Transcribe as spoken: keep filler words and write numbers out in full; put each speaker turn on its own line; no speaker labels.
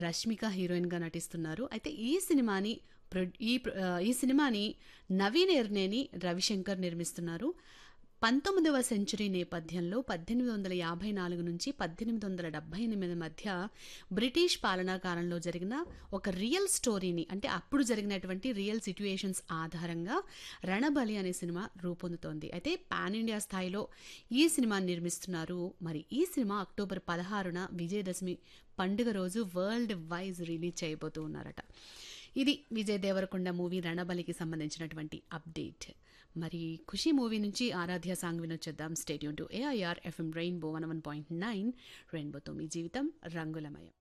రష్మిక హీరోయిన్‌గా నటిస్తున్నారు. అయితే ఈ సినిమాని ప్రొడ్ ఈ ప్ర ఆహ్, ఈ సినిమాని నవీన్ ఎర్నేని, రవిశంకర్ నిర్మిస్తున్నారు. పంతొమ్మిదవ సెంచరీ నేపథ్యంలో పద్దెనిమిది వందల యాభై నాలుగు నుంచి పద్దెనిమిది వందల డెబ్బై ఎనిమిది మధ్య బ్రిటిష్ పాలనా కాలంలో జరిగిన ఒక రియల్ స్టోరీని అంటే అప్పుడు జరిగినటువంటి రియల్ సిట్యుయేషన్స్ ఆధారంగా 'రణబలి' అనే సినిమా రూపొందుతోంది. అయితే పాన్ ఇండియా స్థాయిలో ఈ సినిమాని నిర్మిస్తున్నారు. మరి ఈ సినిమా అక్టోబర్ పదహారున విజయదశమి పండుగ రోజు వరల్డ్ వైజ్ రిలీజ్ చేయబోతూ ఉన్నారట. ఇది విజయ్ దేవరకొండ మూవీ 'రణబలి'కి సంబంధించినటువంటి అప్డేట్. మరి 'ఖుషి' మూవీ నుంచి ఆరాధ్య song వినొచ్చేద్దాం. Stadium to AIR FM rainbow one one point nine రెయిన్బోతో మీ జీవితం రంగులమయం.